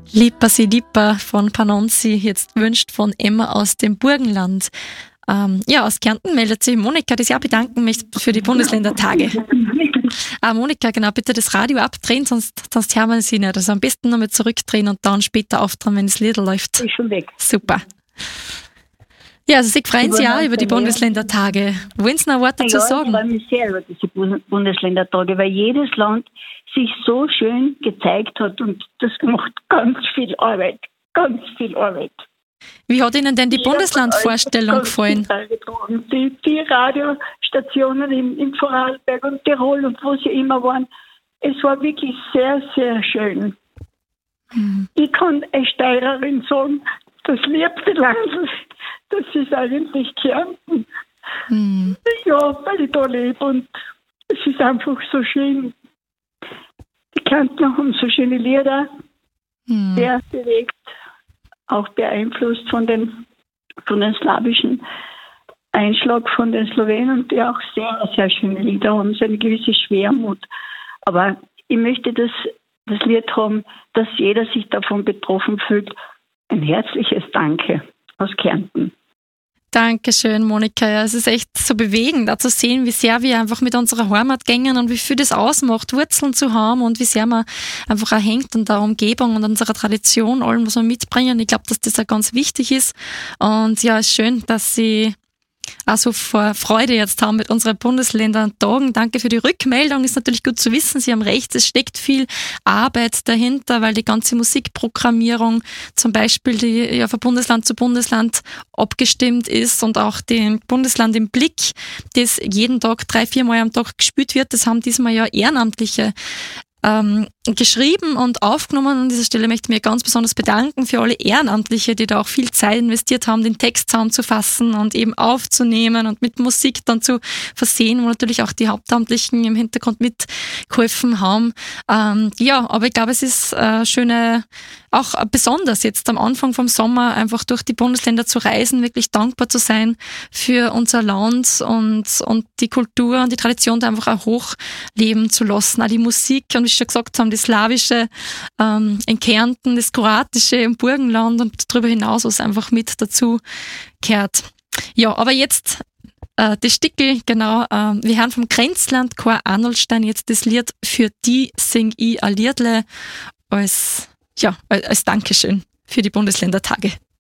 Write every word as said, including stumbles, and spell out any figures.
Lipa si Lipa von Panonzi, jetzt wünscht von Emma aus dem Burgenland. Ähm, ja, aus Kärnten meldet sich Monika, die sich auch bedanken möchte für die Bundesländertage. Ah, Monika, genau, bitte das Radio abdrehen, sonst, sonst hören wir sie nicht. Also am besten nochmal zurückdrehen und dann später aufdrehen, wenn das Lied läuft. Ist schon weg. Super. Ja, also Sie freuen sich auch über die Bundesländertage. Wollen Sie noch Worte dazu sagen? Ja, ich freue mich sehr über diese Bundesländertage, weil jedes Land sich so schön gezeigt hat und das macht ganz viel Arbeit. Ganz viel Arbeit. Wie hat Ihnen denn die Bundeslandvorstellung gefallen? Die, die Radiostationen im, im Vorarlberg und Tirol und wo sie immer waren, es war wirklich sehr, sehr schön. Hm. Ich kann eine Steirerin sagen, das liebste Land, das ist eigentlich Kärnten. Hm. Ja, weil ich da lebe und es ist einfach so schön. Die Kärntner haben so schöne Lieder, hm. sehr bewegt, auch beeinflusst von den, von den slawischen Einschlag von den Slowenen, die auch sehr, sehr schöne Lieder haben, so eine gewisse Schwermut. Aber ich möchte das, das Lied haben, dass jeder sich davon betroffen fühlt. Ein herzliches Danke aus Kärnten. Dankeschön, Monika. Ja, es ist echt so bewegend, da zu sehen, wie sehr wir einfach mit unserer Heimat gängen und wie viel das ausmacht, Wurzeln zu haben und wie sehr man einfach auch hängt an der Umgebung und unserer Tradition, allem, was wir mitbringen. Ich glaube, dass das auch ganz wichtig ist. Und ja, es ist schön, dass Sie auch so vor Freude jetzt haben mit unseren Bundesländertagen. Danke für die Rückmeldung. Ist natürlich gut zu wissen, Sie haben recht, es steckt viel Arbeit dahinter, weil die ganze Musikprogrammierung zum Beispiel, die ja von Bundesland zu Bundesland abgestimmt ist und auch den Bundesland im Blick, das jeden Tag drei, viermal am Tag gespielt wird, das haben diesmal ja Ehrenamtliche Ähm, geschrieben und aufgenommen. An dieser Stelle möchte ich mir ganz besonders bedanken für alle Ehrenamtliche, die da auch viel Zeit investiert haben, den Text zusammenzufassen und eben aufzunehmen und mit Musik dann zu versehen, wo natürlich auch die Hauptamtlichen im Hintergrund mitgeholfen haben. Ähm, ja, aber ich glaube, es ist äh, schöne, auch besonders jetzt am Anfang vom Sommer einfach durch die Bundesländer zu reisen, wirklich dankbar zu sein für unser Land und, und die Kultur und die Tradition da einfach auch hochleben zu lassen. Auch die Musik und wie Sie schon gesagt haben, das Slawische ähm, in Kärnten, das Kroatische im Burgenland und darüber hinaus, was einfach mit dazu gehört. Ja, aber jetzt äh, das Stickel, genau, äh, wir hören vom Grenzlandchor Arnoldstein jetzt das Lied Für die sing ich a Liedle als, ja, als Dankeschön für die Bundesländertage.